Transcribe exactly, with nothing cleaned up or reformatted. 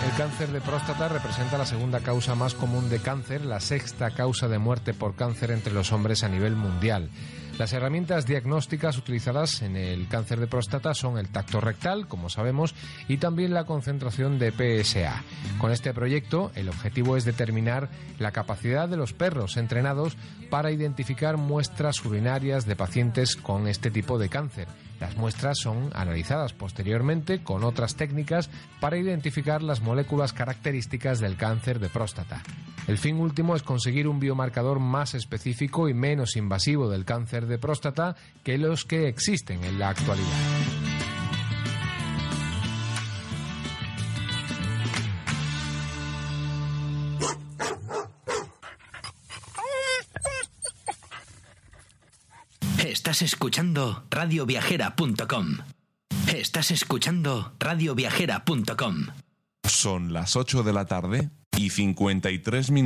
El cáncer de próstata representa la segunda causa más común de cáncer, la sexta causa de muerte por cáncer entre los hombres a nivel mundial. Las herramientas diagnósticas utilizadas en el cáncer de próstata son el tacto rectal, como sabemos, y también la concentración de P S A. Con este proyecto, el objetivo es determinar la capacidad de los perros entrenados para identificar muestras urinarias de pacientes con este tipo de cáncer. Las muestras son analizadas posteriormente con otras técnicas para identificar las moléculas características del cáncer de próstata. El fin último es conseguir un biomarcador más específico y menos invasivo del cáncer de próstata que los que existen en la actualidad. Estás escuchando radio viajera punto com. Estás escuchando radio viajera punto com. Son las ocho de la tarde y cincuenta y tres minutos.